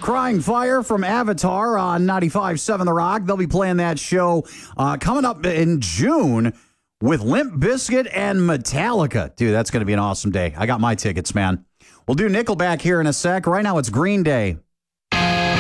Crying Fire from Avatar on 95.7 The Rock. They'll be playing that show coming up in June with Limp Bizkit and Metallica. Dude, that's going to be an awesome day. I got my tickets, man. We'll do Nickelback here in a sec. Right now it's Green Day.